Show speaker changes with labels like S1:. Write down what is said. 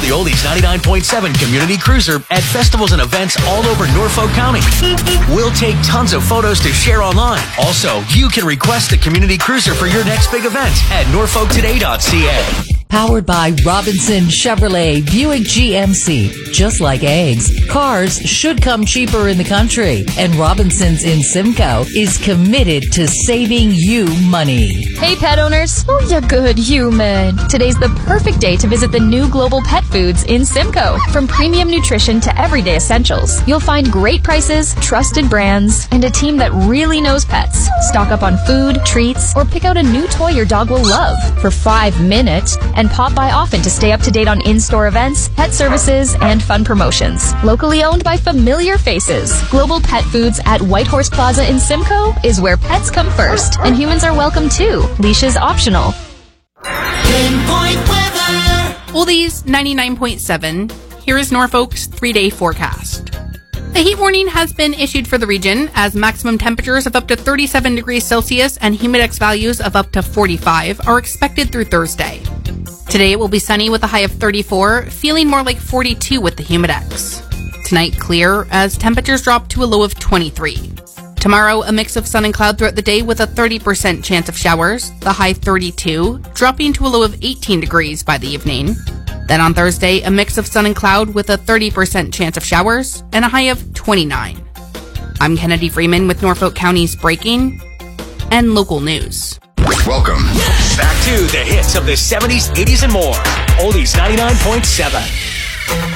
S1: the Oldies 99.7 Community Cruiser at festivals and events all over Norfolk County. We'll take tons of photos to share online. Also, you can request the Community Cruiser for your next big event at norfolktoday.ca.
S2: Powered by Robinson Chevrolet Buick GMC. Just like eggs, cars should come cheaper in the country. And Robinson's in Simcoe is committed to saving you money.
S3: Hey pet owners, oh you good human. Today's the perfect day to visit the new Global Pet Foods in Simcoe. From premium nutrition to everyday essentials, you'll find great prices, trusted brands, and a team that really knows pets. Stock up on food, treats, or pick out a new toy your dog will love for 5 minutes. And pop by often to stay up to date on in-store events, pet services, and fun promotions. Locally owned by familiar faces. Global Pet Foods at Whitehorse Plaza in Simcoe is where pets come first, and humans are welcome too. Leashes optional.
S4: Pinpoint weather.
S5: Oldies 99.7. Here is Norfolk's 3-day forecast. A heat warning has been issued for the region as maximum temperatures of up to 37 degrees Celsius and humidex values of up to 45 are expected through Thursday. Today it will be sunny with a high of 34, feeling more like 42 with the humidex. Tonight clear as temperatures drop to a low of 23. Tomorrow a mix of sun and cloud throughout the day with a 30% chance of showers, the high 32, dropping to a low of 18 degrees by the evening. Then on Thursday a mix of sun and cloud with a 30% chance of showers and a high of 29. I'm Kennedy Freeman with Norfolk County's breaking and local news.
S1: Welcome back to the hits of the 70s, 80s, and more. Oldies 99.7.